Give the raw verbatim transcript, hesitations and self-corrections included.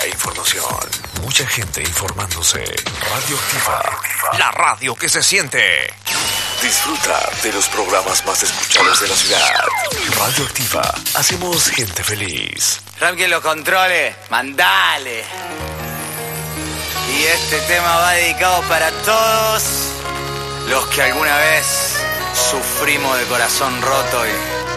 e información. Mucha gente informándose. Radioactiva. La radio que se siente. Disfruta de los programas más escuchados de la ciudad. Radioactiva. Hacemos gente feliz. Ramque los controles. Mandale. Y este tema va dedicado para todos los que alguna vez sufrimos de corazón roto y